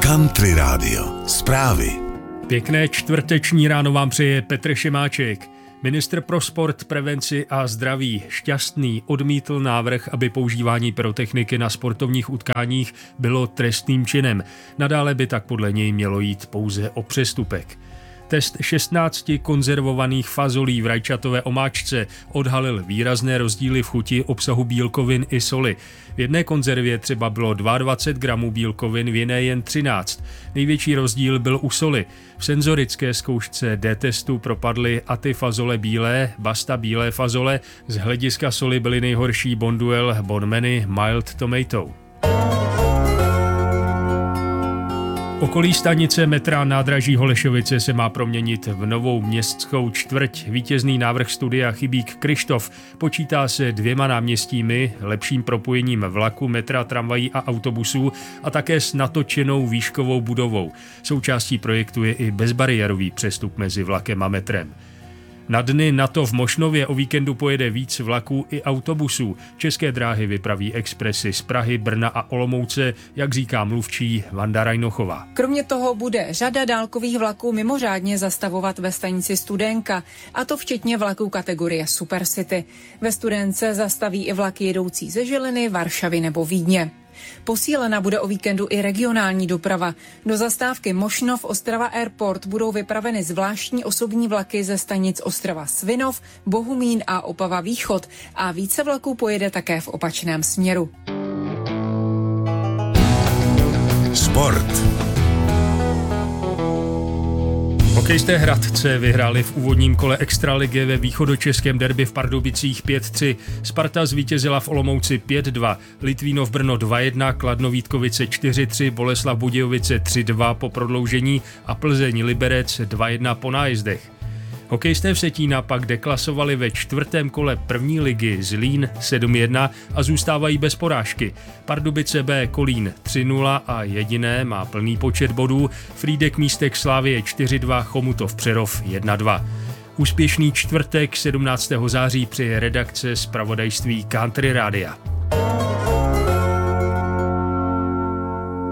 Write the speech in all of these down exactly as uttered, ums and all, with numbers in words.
Country Radio. Zprávy. Pěkné čtvrteční ráno vám přeje Petr Šimáček. Ministr pro sport, prevenci a zdraví Šťastný odmítl návrh, aby používání pyrotechniky na sportovních utkáních bylo trestným činem. Nadále by tak podle něj mělo jít pouze o přestupek. Test šestnácti konzervovaných fazolí v rajčatové omáčce odhalil výrazné rozdíly v chuti, obsahu bílkovin i soli. V jedné konzervě třeba bylo dvacet dva gramů bílkovin, v jiné jen třináct. Největší rozdíl byl u soli. V senzorické zkoušce D-testu propadly a ty fazole bílé, basta bílé fazole, z hlediska soli byly nejhorší Bonduelle, Bonmany, Mild Tomato. Okolí stanice metra nádraží Holešovice se má proměnit v novou městskou čtvrť. Vítězný návrh studia Chybík Kryštof počítá se dvěma náměstími, lepším propojením vlaku, metra, tramvají a autobusů a také s natočenou výškovou budovou. Součástí projektu je i bezbariérový přestup mezi vlakem a metrem. Na dny NATO v Mošnově o víkendu pojede víc vlaků i autobusů. České dráhy vypraví expresy z Prahy, Brna a Olomouce, jak říká mluvčí Vanda Rajnochová. Kromě toho bude řada dálkových vlaků mimořádně zastavovat ve stanici Studénka, a to včetně vlaků kategorie Supercity. Ve Studénce zastaví i vlaky jedoucí ze Žiliny, Varšavy nebo Vídně. Posílena bude o víkendu i regionální doprava. Do zastávky Mošnov Ostrava Airport budou vypraveny zvláštní osobní vlaky ze stanic Ostrava Svinov, Bohumín a Opava Východ a více vlaků pojede také v opačném směru. Sport. Hokejisté Hradce vyhráli v úvodním kole extraligy ve východočeském derby v Pardubicích pět tři. Sparta zvítězila v Olomouci pět dva, Litvínov Brno dva jedna, Kladno Vítkovice čtyři tři, Boleslav Budějovice tři dva po prodloužení a Plzeň Liberec dva jedna po nájezdech. Hokejisté Vsetína pak deklasovali ve čtvrtém kole první ligy Zlín sedm jedna a zůstávají bez porážky. Pardubice B Kolín tři nula a jediné má plný počet bodů. Frýdek Místek Slavie čtyři dva, Chomutov Přerov jedna dva. Úspěšný čtvrtek sedmnáctého září přeje redakce zpravodajství Country Rádia.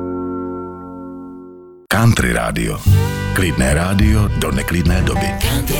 Country Radio. Klidné rádio do neklidné doby.